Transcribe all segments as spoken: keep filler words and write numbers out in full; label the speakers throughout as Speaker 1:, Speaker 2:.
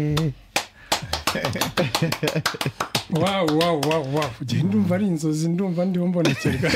Speaker 1: wow wow wow wow je ndumva ari inzozi ndumva ndi mbonekerwa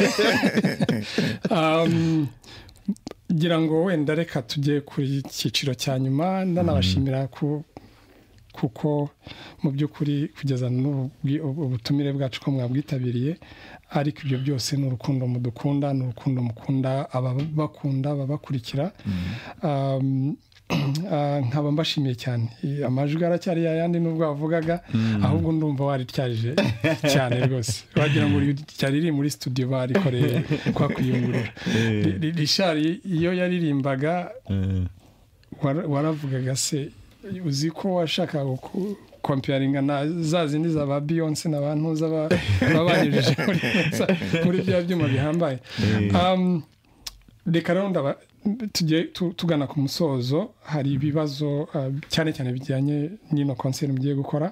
Speaker 1: um gira ngo wenda reka tujye kuri cyiciro cya nyuma ndanabashimira ku kuko mu byukuri kugeza n'ubutumire bwacu ko mwabwitabiriye ariko ibyo byose n'urukundo mudukunda n'urukundo mukunda ababakunda ababakurikira um nkaba mbashimiye cyane amajwi aracyari yayandi nubwo bavugaga ahubwo ndumva wari cyarije cyane rwose wagira ngo cyari iri muri studio barikoreye kwa kuyungurura Richard iyo yaririmbaga waravugaga se uzi ko washaka comparinga na za zindi za ba Beyonce n'abantu z'ababanyirije muri bya byuma bihambaye um reka ronda tujye tugana ku musozo hari ibibazo cyane cyane bijyanye n'ino concert mugiye gukora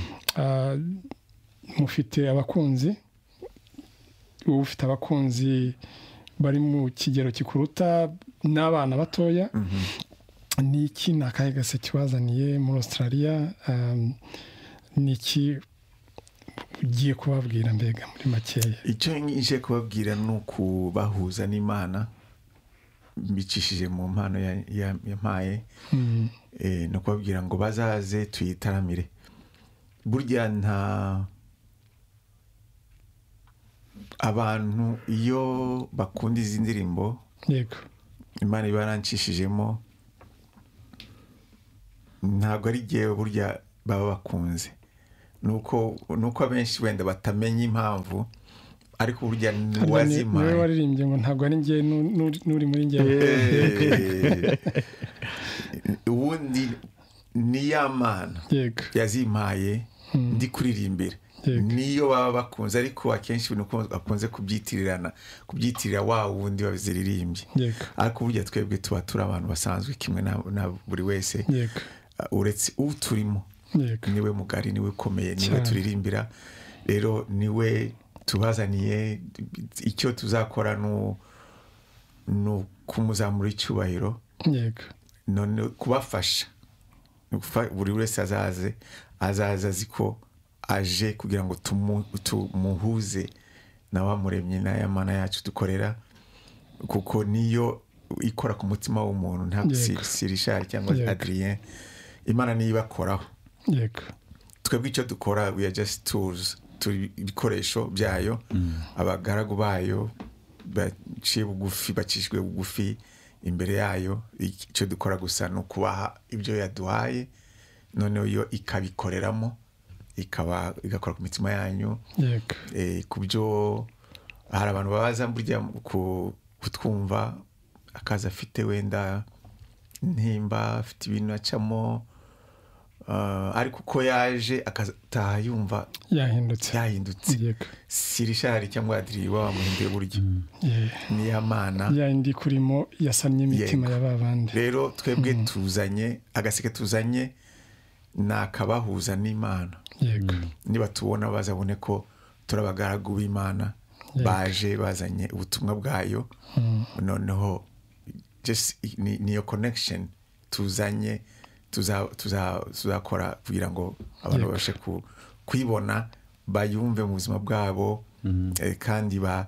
Speaker 1: mufite abakunzi ufite abakunzi bari mu kigero kikuruta n'abana batoya niki nakaye gase kibazaniye muri Australia niki ugiye kubabwira mbega muri makeya
Speaker 2: icyo nje kubabwira nuko bahuza n'Imana mbicishije mu mpano yampaye eh no kubabwira ngo bazaze tuyitaramire burya nta abantu iyo bakunda izi ndirimbo
Speaker 1: yego
Speaker 2: Imana ibarancishijemo ntabwo ari giye burya baba bakunze nuko nuko abenshi wenda batamenya impamvu ariko burya wazima
Speaker 1: wewe waririmbye ngo ntabwo ari ngiye nuri muri ngiye
Speaker 2: ubundi ni yamana yazimaye ndi kuririmbira niyo baba bakunze ariko akenshi nuko akunze kubyitirirana kubyitirira wa wundi babiziririmbye ariko burya twebwe tuba turi abantu basanzwe kimwe na buri wese uretse uturimo niwe mugari niwe komeye niwe turirimbira rero niwe tubazaniye icyo tuzakora no no kumuzamura icyubahiro
Speaker 1: yego
Speaker 2: none kubafasha buri wese azaze azaza ziko aje kugira ngo tumuhuze na wamuremye na yamana yacu dukorera kuko niyo ikora ku mutima w'umuntu nta si Richard cyangwa Adrien Imana niyo bakoraho
Speaker 1: yego
Speaker 2: twebwe icyo dukora we are just tools turi ibikoresho byayo abagaragu bayo baciye bugufi bacishwe bugufi imbere yayo icyo dukora gusa no kubaha ibyo yaduhaye none yo ikabikoreramo ikaba igakora ku mitima yanyu
Speaker 1: yego
Speaker 2: eh kubyo hari abantu babaza burya kutwumva akaza afite wenda ntimba afite ibintu acamo Uh, ariko ko yaje akataha yumva
Speaker 1: yahindutse
Speaker 2: yahindutse si Richard cyangwa Adrien wa muhinde buryo ni yamana
Speaker 1: yandi kurimo yasanye imitima y'ababandi
Speaker 2: rero twebwe tuzanye agaseke tuzanye nakabahuza n'Imana
Speaker 1: yego
Speaker 2: niba tubona bazabone ko turabagaragu b'Imana baje bazanye ubutumwa bwayo noneho just niyo connection tuzanye tuza tuza tuzakora kugira ngo abantu babashe kwibona bayumve mu buzima bwabo kandi ba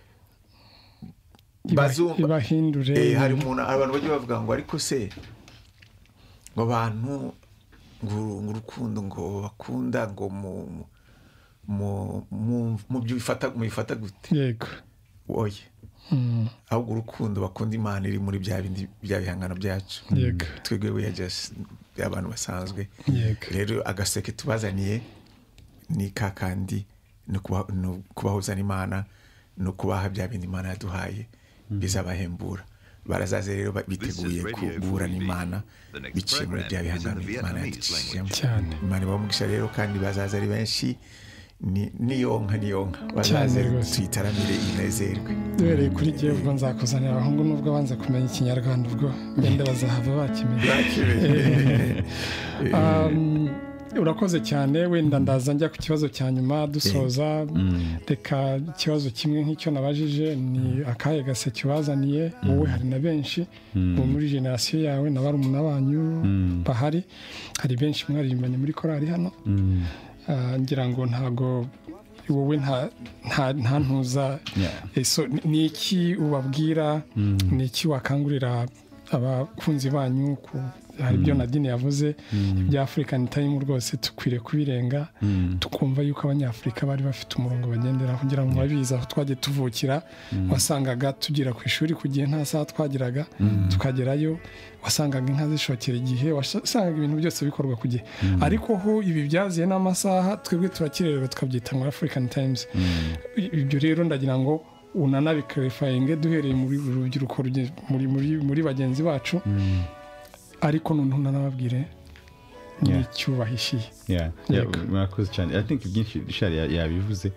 Speaker 1: bazumva bahindure
Speaker 2: eh hari umuntu abantu baje bavuga ngo ariko se ngo abantu ngurukundo ngo bakunda ngo mu mu mu byifata mu bifata gute
Speaker 1: yego
Speaker 2: oye ahubwo urukundo bakunda Imana iri muri bya bindi bya bihangano byacu twebwe we just abantu basanzwe rero agaseke tubazaniye ni kakandi no kubahuza n'Imana no kubaha bya bindi Imana yaduhaye bizabahembura barazaze rero biteguye kugura n'Imana biciye muri bya bihangano Imana yaducishije
Speaker 1: cyane
Speaker 2: Imana bamugisha rero kandi bazaza ari benshi ni niyonka niyonka bazaze twitaramire inezerwe
Speaker 1: dore kuri giye ubwo nzakuzanira abahungu nubwo banze kumenya ikinyarwanda ubwo ngende bazahava bakimenya um urakoze cyane wenda ndaza njya ku kibazo cya nyuma dusoza reka ikibazo kimwe nk'icyo nabajije ni akahe gaseke wazaniye wowe hari na benshi bo muri generasiyo yawe na barumuna banyu bahari hari benshi mwaririmbanye muri korali hano ngira ngo ntago wowe nta ntuza ni iki ubabwira ni iki wakangurira abakunzi banyu hari ibyo Nadine yavuze ibya African Time rwose tukwiriye kubirenga tukumva yuko abanyafrika bari bafite umurongo bagendera kugira ngo babiza aho twagiye tuvukira wasangaga tugira ku ishuri kugiye nta saha twagiraga tukagerayo wasangaga inka zishokera igihe wasangaga ibintu byose bikorwa ku gihe ariko ho ibi byaziye n'amasaha twebwe turakirerwa tukabyita ngo African Times ibyo rero ndagira ngo unanabikarifainge duhereye muri urubyiruko muri muri bagenzi bacu ariko noneho nanababwire n'icyubahishiye
Speaker 3: murakoze cyane I think byinshi Richard yabivuze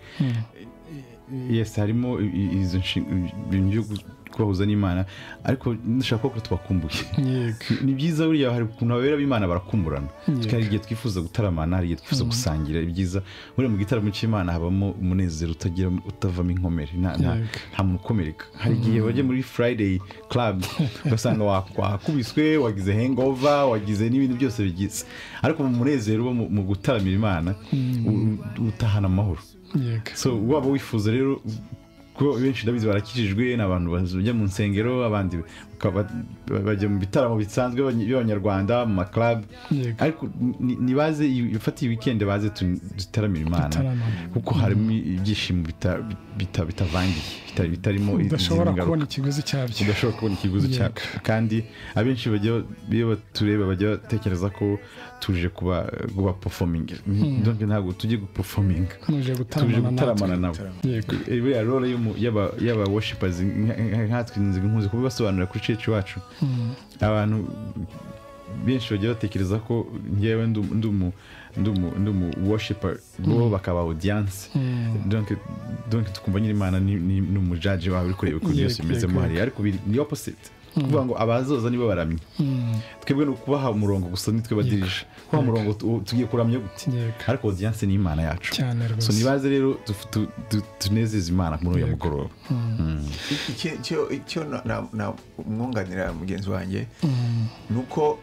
Speaker 3: yes harimo izo bintu kubahuza n'Imana ariko ndashaka ko twakumbuye ni byiza buriya hari ukuntu abera b'Imana barakumburana tukari igihe twifuza gutaramana hari igihe twifuza gusangira ibyiza muri mu gitaramo cy'Imana habamo umunezero utagira utavamo inkomere nta nta mukomereka hari igihe baje muri Friday club ugasanga wakubiswe wagize hangover wagize n'ibintu byose bigize ariko mu munezero mu gutaramira Imana utahana amahoro so waba wifuza rero ko benshi ndabizi barakijijwe n'abantu bajya mu nsengero abandi bajya mu bitaramo bisanzwe by'abanyarwanda mu club ariko nibaze ifatiye weekend baze dutaramira Imana kuko harimo ibyishimo bitavangiye bitarimo
Speaker 1: udashobora kubona ikiguzi cyabyo
Speaker 3: udashobora kubona ikiguzi cyabyo kandi abenshi bajya biyo tureba bajya batekereza ko tuje kuba kuba performing donc ntabwo tujye performing
Speaker 1: tuje
Speaker 3: gutaramana nabo yego ya role yaba yaba worshipers nkatwe nkunze kubibasobanurira kuri church wacu abantu benshi bajya batekereza ko ngewe ndumu ndumu ndumu worshiper bo bakaba audience donc donc tukumva nyiri Imana ni n'umujaji wawe uri kureba ko byose bimeze muri ariko ni opposite kuvuga ngo abazoza nibo baramye twebwe no kubaha umurongo gusa nitwe badirije kwa murongo tugiye kuramya gute ariko audience ni Imana yacu so nibaze rero tunezeza Imana muri uyu mugoroba
Speaker 2: icyo icyo na umwunganira mugenzi wanjye nuko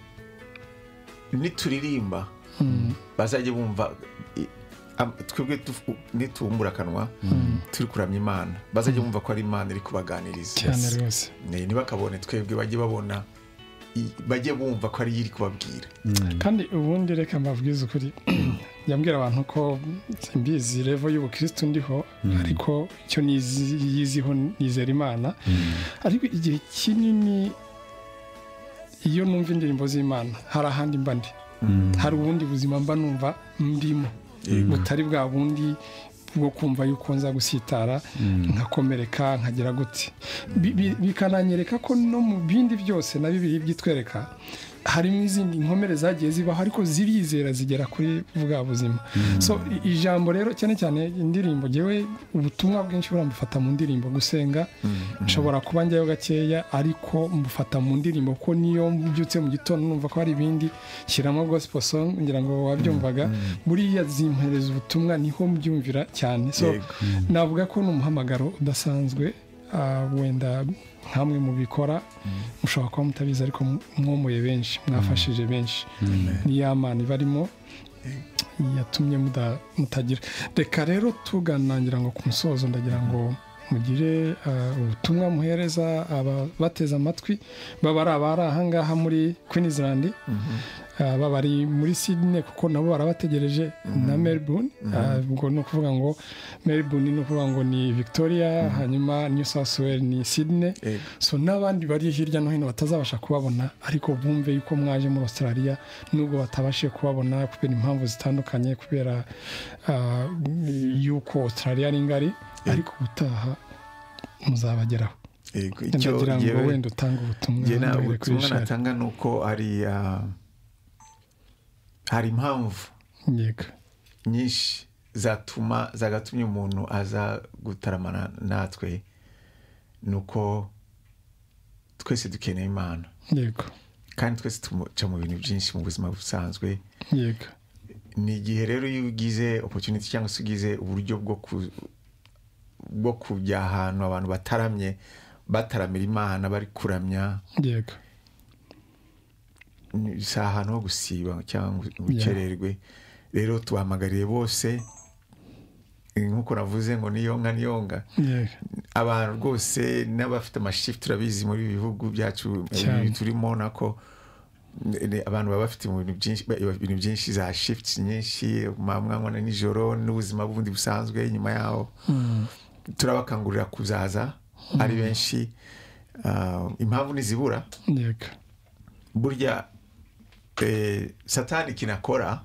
Speaker 2: nituririmba bazajye bumva twebwe nitumbura kanwa turi kuramya Imana bazajye bumva ko ari Imana iri kubaganiriza
Speaker 1: cyane rwose
Speaker 2: niba kabone twebwe bajye babona bajye bumva ko ari iri kubabwira
Speaker 1: kandi ubundi reka mbabwize ukuri yambwira abantu ko simbizi level y'ubukristo ndiho ariko icyo niziho nizera Imana ariko igihe kinini iyo numva indirimbo z'Imana hari ahandi mba ndi hari ubundi buzima mba numva ndimo butari bwa bundi bwo kumva yuko nza gusitara nkakomereka nkagira gute bikananyereka ko no mu bindi byose na bibiri byitwereka harimo izindi nkomere zagiye zibaho ariko zirizera zigera kuri bwa buzima so ijambo rero cyane cyane indirimbo jewe ubutumwa bwinshi buramufata mu ndirimbo gusenga nshobora kuba njyayo gakeya ariko mbufata mu ndirimbo ko niyo mbyutse mu gitondo numva ko hari ibindi shyiramo gospel song ngira ngo wabyumvaga buriya zimpereza ubutumwa niho mbyumvira cyane so navuga ko n'umuhamagaro udasanzwe wenda hamwe mu bikora mushobora kuba mutabizi ariko mwomoye benshi mwafashije benshi ni y'Imana barimo yatumye mutagira reka rero tuganangira ngo ku musozo ndagira ngo mugire ubutumwa muhereza abateza amatwi baba ari abari ahangaha muri Queensland baba bari muri Sydney kuko nabo barabategereje na Melbourne ubwo no kuvuga ngo Melbourne no kuvuga ngo ni Victoria hanyuma New South Wales ni Sydney so n'abandi bari hirya no hino batazabasha kubabona ariko bumve yuko mwaje muri Australia nubwo batabashe kubabona kubera impamvu zitandukanye kubera yuko Australia ari ngari ariko utaha muzabageraho icyo ngo wenda utanga ubutumwa
Speaker 2: ubutumwa natanga nuko ari hari impamvu nyinshi zatuma zagatumye umuntu aza gutaramana natwe nuko twese dukeneye Imana
Speaker 1: yego
Speaker 2: kandi twese tumuca mu bintu byinshi mu buzima busanzwe
Speaker 1: yego
Speaker 2: ni igihe rero iyo ugize opportunity cyangwa se ugize uburyo bwo bwo kujya ahantu abantu bataramye bataramira Imana bari kuramya
Speaker 1: yego
Speaker 2: si ahantu ho gusiba cyangwa ubukererwe rero tuhamagariye bose nk'uko navuze ngo niyonga niyonga abantu rwose n'abafite amashift turabizi muri bihugu byacu turimo nako abantu baba bafite ibintu byinshi ibintu byinshi za shifts nyinshi mwamwa na nijoro n'ubuzima bundi busanzwe nyuma yaho turabakangurira kuzaza ari benshi impamvu nizibura
Speaker 1: yego
Speaker 2: burya satani kinakora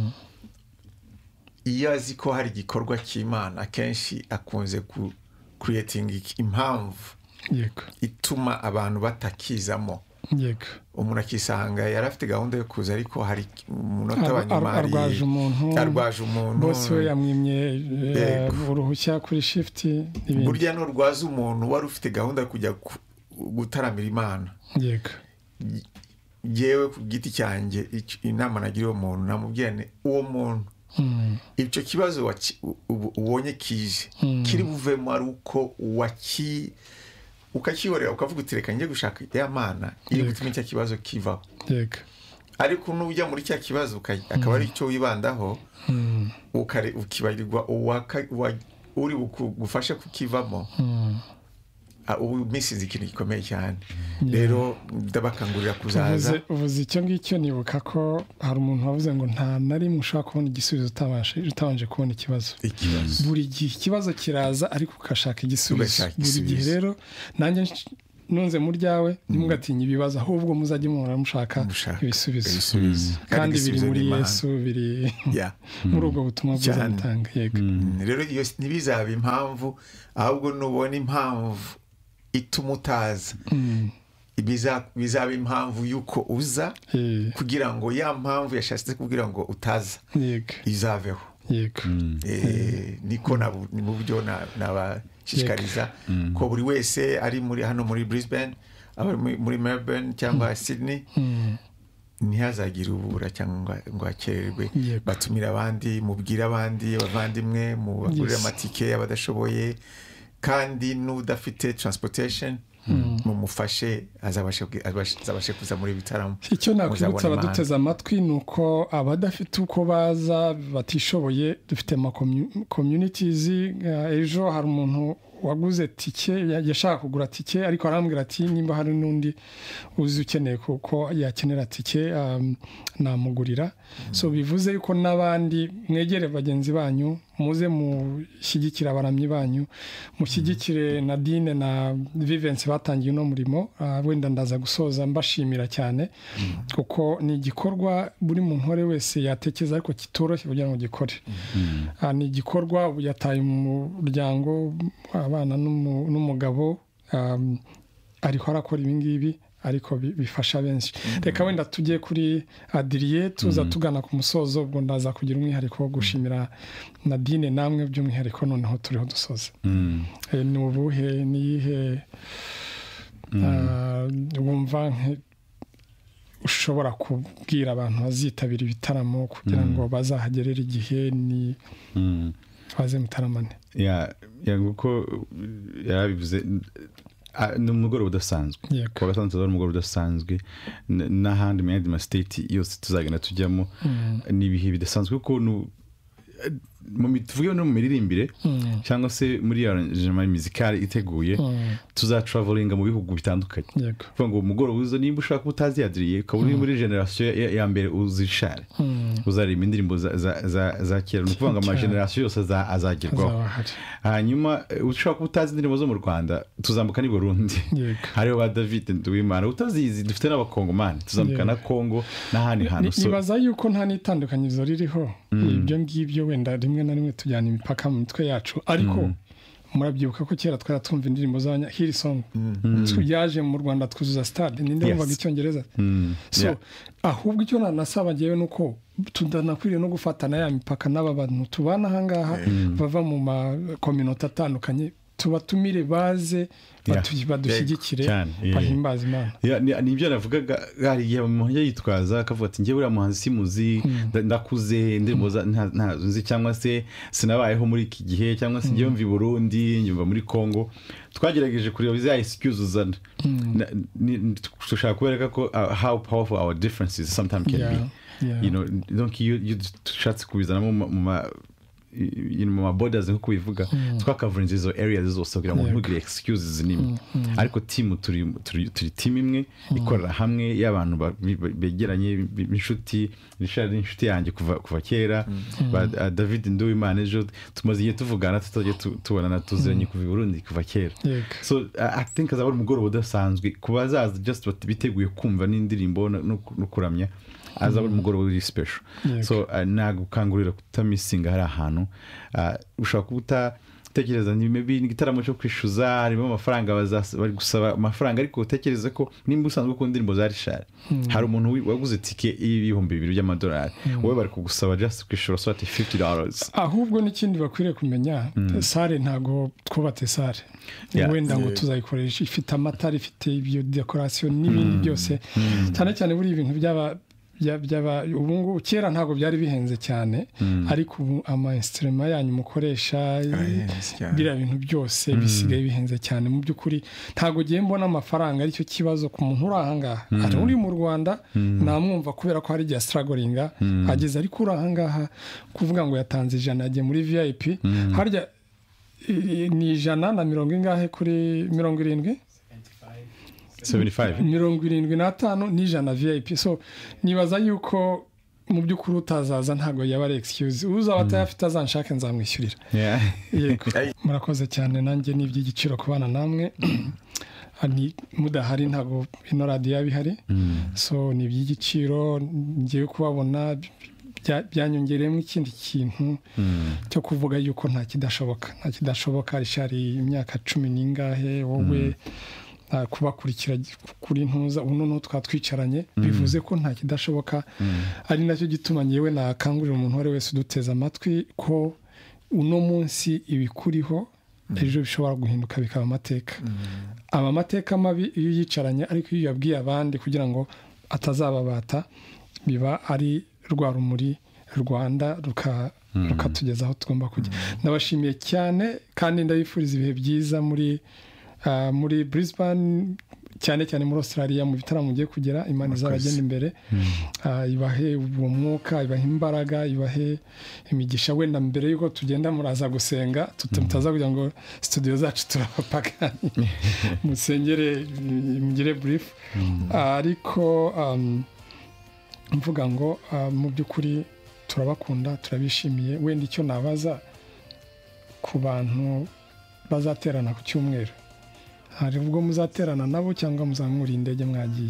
Speaker 2: iyo azi ko hari igikorwa cy'Imana akenshi akunze ku creating impamvu
Speaker 1: yego
Speaker 2: ituma abantu batakizamo
Speaker 1: yego
Speaker 2: umuntu akisanga yari afite gahunda yo kuza ariko hari umunota wa nyuma
Speaker 1: arwaje umuntu
Speaker 2: arwaje umuntu
Speaker 1: bose we yamwimye uruhushya kuri shift
Speaker 2: burya no rwaza umuntu wari ufite gahunda yo kujya gutaramira Imana
Speaker 1: yego
Speaker 2: yewe ku giti cyanjye inama nagiriye umuntu namubwirane uwo muntu icyo kibazo ubonye kije kiri buvemo ari uko waki ukakiyorera ukavuga uti reka njye gushaka ya Mana iri gutuma icyo kibazo kivaho
Speaker 1: yego
Speaker 2: ariko nujya muri cya kibazo akaba ari cyo wibandaho ukare ukibarirwa uri gufasha kukivamo ubu misizi ikintu gikomeye cyane rero ndabakangurira kuzaza
Speaker 1: uvuze icyo ngicyo nibuka ko hari umuntu wavuze ngo nta na rimwe ushobora kubona igisubizo utabanje kubona ikibazo buri gihe ikibazo kiraza ariko ukashaka igisubizo buri gihe rero nanjye nunze mu ryawe ntimugatinye ibibazo ahubwo muzajye muhora mushaka ibisubizo kandi biri muri Yesu biri muri ubwo butumwa bwiza mutanga yego
Speaker 2: rero iyo ntibizabe impamvu ahubwo nubona impamvu ituma utaza bizaba impamvu yuko uza kugira ngo ya mpamvu yashatse kugira ngo utaza izaveho
Speaker 1: yego
Speaker 2: niko ni mu buryo nabashishikariza ko buri wese ari muri hano muri Brisbane muri Melbourne cyangwa Sydney ntihazagire ubura cyangwa ngo akererwe batumira abandi mubwira abandi abavandimwe mu bagurira amatike abadashoboye kandi n'udafite transportation mumufashe azabashe kuza muri bitaramo
Speaker 1: icyo nakwibutsa abaduteze amatwi ni uko abadafite uko baza batishoboye dufite ama communities ejo hari umuntu waguze tike yashaka kugura tike ariko arambwira ati nimba hari n'undi uzi ukeneye kuko yakenera tike namugurira so bivuze yuko n'abandi mwegere bagenzi banyu muze mushyigikira abaramyi banyu mushyigikire Nadine na Vivence batangiye uno murimo wenda ndaza gusoza mbashimira cyane kuko ni igikorwa buri muntu wese wese yatekereza ariko kitoroshye kugira ngo gikore ni igikorwa yataye umuryango abana n'umugabo ariko arakora ibi ngibi ariko bifasha benshi reka wenda tujye kuri Adrien tuza tugana ku musozo ubwo ndaza kugira umwihariko wo gushimira Nadine namwe by'umwihariko noneho turiho dusoze ni ubuhe niyihe wumva ushobora kubwira abantu bazitabira ibitaramo kugira ngo bazahagerere igihe ni baze mutaramane
Speaker 3: ya nguko yarabivuze ni umugoroba udasanzwe kuwa gatandatu ari umugoroba udasanzwe n'ahandi mu yandi masiteti yose tuzagenda tujyamo ni ibihe bidasanzwe kuko tuvuge no mu miririmbire cyangwa se muri arrangement musicale iteguye tuzatravelinga mu bihugu bitandukanye kuvuga ngo umugoroba uza nimba ushaka kuba utazi Adrien ukaba uri muri generation ya mbere uzishare uzaririmba indirimbo za kera ni ukuvuga ngo amageneration yose azagerwaho hanyuma ushaka kuba utazi indirimbo zo mu Rwanda tuzambuka ni Burundi hariho ba David Nduwimana utazizi dufite n'abakongomani tuzambuka na Congo n'ahandi hantu
Speaker 1: nibaza yuko nta nitandukanyirizo ririho ibyo ngibyo wenda rimwe na rimwe tujyana imipaka mu mitwe yacu ariko murabyibuka ko kera twara twumva indirimbo z'abanya Hillsong yaje mu Rwanda twuzuza stade ninde wumvaga icyongereza so ahubwo icyo nanasaba ngewe nuko tudanakwiriye no gufatana ya mipaka n'aba bantu tubana ahangaha bava mu ma community atandukanye tubatumire baze badushyigikire bahimbaza Imana.
Speaker 3: Nibyo navugaga hari igihe umuntu yitwaza akavuga ati njyewe uriya muhanzi simuzi ndakuze indirimbo ntazo nzi cyangwa se sinabayeho muri iki gihe cyangwa se njyewe mva i Burundi nyumva muri Congo. Twagerageje kureba za excuse uzana dushaka kubereka ko how powerful our differences sometimes can be. You know, donc you dushatse kubizanamo mu you know, my borders nko kubivuga twakavura izo areas zose kugira ngo ntugire excuses nimwe. Ariko team turi turi team imwe ikorera hamwe y'abantu begeranye b'inshuti. Richard inshuti yanjye kuva kuva kera, David Nduwimana ejo tumaze igihe tuvugana tutaje tubonana tuziranye kuva i Burundi kuva kera. So I think azaba umugoroba udasanzwe kubazaza just biteguye kumva n'indirimbo no kuramya azaba umugoroba uri special. So nagukangurira kutamisinga hari ahantu ushaka kubuta tekereza ni maybe igitaramo cyo kwishuza harimo amafaranga bari gusaba amafaranga ariko utekereza ko nimba usanzwe ku ndirimbo za Richard hari umuntu waguze tike y'ibihumbi bibiri by'amadolari wowe bari kugusaba just kwishura so ati fifty dollars.
Speaker 1: Ahubwo n'ikindi bakwiriye kumenya sare ntago twubate sare wenda ngo tuzayikoresha ifite amatara ifite ibyo decoration n'ibindi byose cyane cyane buri ibintu byaba byaba ubungu kera ntago byari bihenze cyane ariko ubu ama instrument yanyu mukoresha bira bintu byose bisigaye bihenze cyane mu byukuri ntago giye mbona amafaranga ari cyo kibazo ku muntu urahangaha ari uri mu Rwanda namwumva kubera ko hari igihe strugglinga ageze ariko urahangaha kuvuga ngo yatanze ijana agiye muri V I P harya ni ijana na mirongo ingahe kuri mirongo irindwi
Speaker 3: seventy-five
Speaker 1: mirongo irindwi n'atanu n'ijana V I P. So nibaza yuko mu by'ukuri utazaza ntago yaba ari excuse uzaba atayafite azanshake nzamwishyurira. Murakoze cyane nanjye n'iby'igiciro kubana namwe ani mudahari ntago ino radio yabihari. So ni iby'igiciro ngiye kubabona byanyongereyemo ikindi kintu cyo kuvuga yuko nta kidashoboka nta kidashoboka rishari imyaka cumi n'ingahe wowe kubakurikira kuri ntuza uno no twatwicaranye bivuze ko nta kidashoboka ari nacyo gituma nyewe nakangurira umuntu wari wese uduteza amatwi ko uno munsi ibikuriho ejo bishobora guhinduka bikaba amateka aba amateka mabi iyo yicaranye ariko iyo yabwiye abandi kugira ngo atazababata biba ari rwa rumuri Rwanda ruka rukatugeza aho tugomba kujya. Nabashimiye cyane kandi ndabifuriza ibihe byiza muri Uh, muri Brisbane cyane cyane muri Australia mu bitaramo mugiye kugera Imana izabagenda imbere uh, ibahe uwo mwuka ibahe imbaraga ibahe imigisha wenda mbere yuko tugenda muraza gusenga tutataza kugira ngo studio zacu turapakani musengere mugire brief uh, ariko um, mvuga ngo uh, mu byukuri turabakunda turabishimiye wenda icyo nabaza ku bantu bazaterana ku cyumweru hari ubwo muzaterana nabo cyangwa muzamura indege mwagiye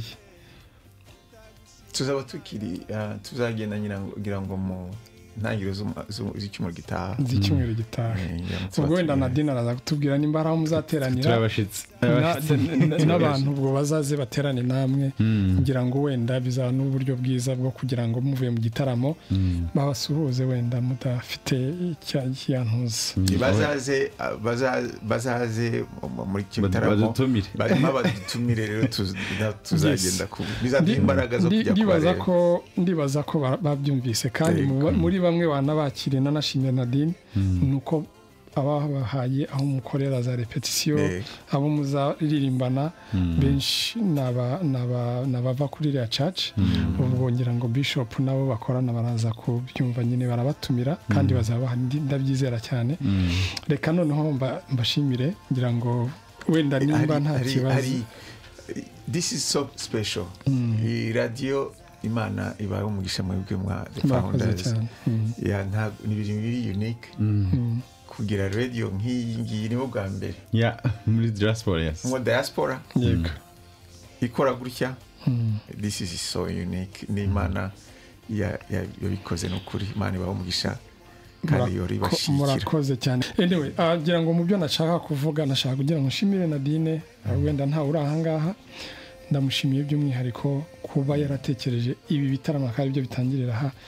Speaker 2: tuzaba tukiri tuzagenda ngira ngo mu ntangiriro z'icyumweru gitaha
Speaker 1: z'icyumweru gitaha ubwo wenda Nadine araza kutubwira nimba hari aho muzateranira
Speaker 3: turabashitse
Speaker 1: n'abantu ubwo bazaze baterane namwe ngira ngo wenda bizaba n'uburyo bwiza bwo kugira ngo muvuye mu gitaramo babasuhuze wenda mudafite icyantuza
Speaker 2: bazaze bazaze muri gitaramo barimo badutumire rero tuzagenda ku bizaduha imbaraga zo kujya
Speaker 1: kubareba ndibaza ko babyumvise kandi muri bamwe banabakiriye nanashimye Nadine nuko abahaye aho mukorera za repetition abo muzaririmbana benshi naba naba nabava kuri ya church ubwo ngira ngo bishop nabo bakorana baraza kubyumva nyine barabatumira kandi bazaba ndabyizera cyane reka noneho mbashimire ngira ngo wenda nimba nta kibazo.
Speaker 2: This is so special. Iyi radio Imana ibaye umugisha mwebwe mwa The Founders ya nta ni biri unique kugira radio nk'iyi ngiyi ni bwa mbere
Speaker 3: ya muri diaspora yes
Speaker 2: mu diaspora yego ikora gutya. This is so unique ni Imana ya yabikoze no kuri Imana ibaye umugisha kandi yori bashikira.
Speaker 1: Murakoze cyane. Anyway agira ngo mu byo nashaka kuvuga nashaka kugira ngo nshimire Nadine wenda nta uri ahangaha ndamushimiye by'umwihariko kuba yaratekereje ibi bitaramo kandi byo bitangirira ha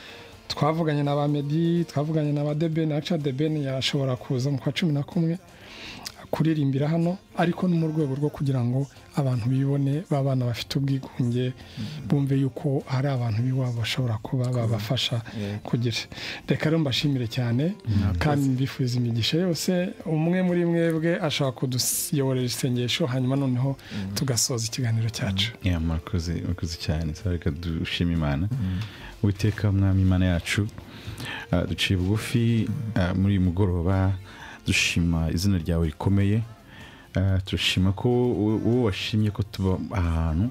Speaker 1: twavuganye na ba Meddy twavuganye na ba Deben aca Deben yashobora kuza mu kwa cumi na kumwe kuririmbira hano ariko no mu rwego rwo kugira ngo abantu bibone babana bafite ubwigunge bumve yuko hari abantu biwabo bashobora kuba babafasha kugira reka rero mbashimire cyane kandi mbifuza imigisha yose umwe muri mwebwe ashaka kuduyoborera isengesho hanyuma noneho tugasoza ikiganiro cyacu
Speaker 3: ya murakoze murakoze cyane reka dushime Imana Uwiteka mwami Imana yacu duciye bugufi muri uyu mugoroba dushima izina ryawe rikomeye turashima ko wowe washimye ko tuba ahantu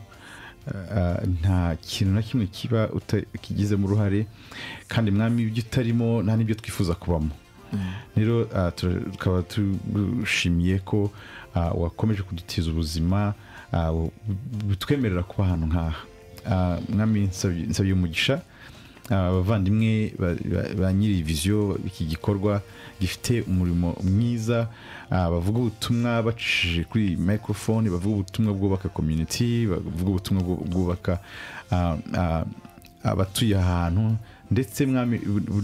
Speaker 3: nta kintu na kimwe kiba utakigizemo uruhare kandi mwami ibyo utarimo nta n'ibyo twifuza kubamo rero tukaba tushimiye ko wakomeje kudutiza ubuzima butwemerera kuba ahantu nk'aha mwami nsabye umugisha abavandimwe ba nyiri viziyo iki gikorwa gifite umurimo mwiza bavuga ubutumwa bacishije kuri microphone bavuga ubutumwa bwubaka community bavuga ubutumwa bwubaka abatuye ahantu ndetse mwami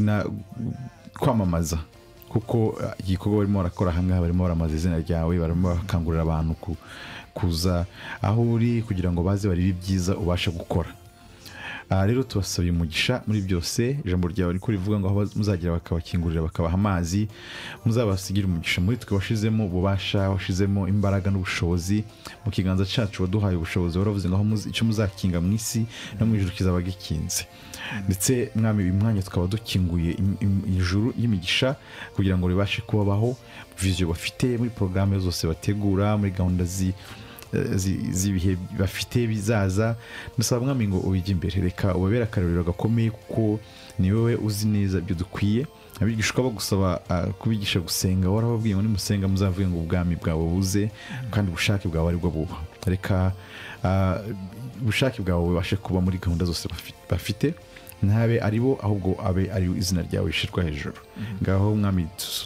Speaker 3: kwamamaza kuko igikorwa barimo barakora hamwe barimo baramaza izina ryawe barimo bakangurira abantu kuza aho uri kugira ngo baze barebe ibyiza ubasha gukora rero tubasabye umugisha muri byose ijambo ryawe riko rivuga ngo aho muzagira bakabakingurira bakabaha amazi muzabasigira umugisha muri twe washizemo ububasha washizemo imbaraga n'ubushobozi mu kiganza cyacu waduhaye ubushobozi waravuze ngo aho icyo muzakinga mu isi no mu ijuru kizaba gikinze ndetse mwami imwanya tukaba dukinguye ijuru y'imigisha kugira ngo ribashe kubaho viziyo bafite muri programme zose bategura muri gahunda zi z'ibihe bafite bizaza ndasaba mwami ngo ubijye imbere reka ubabera akarorero gakomeye kuko ni wowe uzi neza ibyo dukwiye abigisha bagusaba kubigisha gusenga warababwiye ngo nimusenga muzavuge ngo ubwami bwawe buze kandi ubushake bwawe ari bwo buba reka ubushake bwawe bubashe kuba muri gahunda zose bafite ntabe ari bo ahubwo abe ari izina ryawe rishirwa hejuru ngaho mwami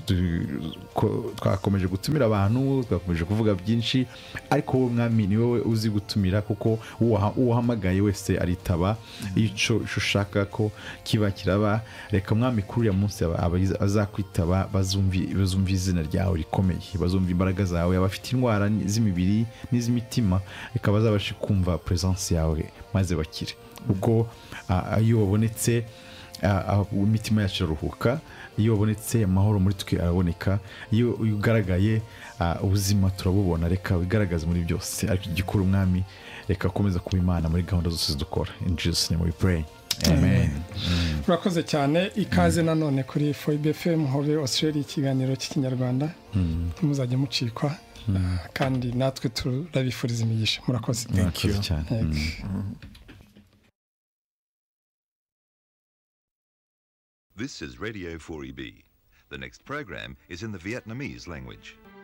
Speaker 3: twakomeje gutumira abantu twakomeje kuvuga byinshi ariko wowe mwami ni wowe uzi gutumira kuko uwahamagaye wese aritaba ico ushaka ko kiba kiraba reka mwami kuri ya munsi azakwitaba bazumvi bazumvi izina ryawe rikomeye bazumva imbaraga zawe abafite indwara z'imibiri n'izimitima reka bazabashe kumva presence yawe maze bakire ubwo iyo wabonetse imitima yacu iraruhuka iyo wabonetse amahoro muri twe araboneka iyo ugaragaye ubuzima turabubona reka bigaragaze muri byose ariko igikuru umwami reka komeza kuba Imana muri gahunda zose dukora in Jesus name we pray amen
Speaker 1: urakoze cyane ikaze nanone kuri Foibe F M hove Australia ikiganiro cy'ikinyarwanda muzajye mucikwa kandi natwe turabifuriza imigisha murakoze
Speaker 3: thank you
Speaker 4: This is Radio four E B. The next program is in the Vietnamese language.